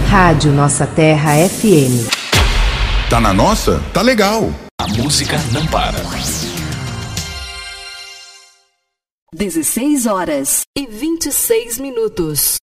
Rádio Nossa Terra FM. Tá na nossa? Tá legal. A música não para. 16 horas e 26 minutos.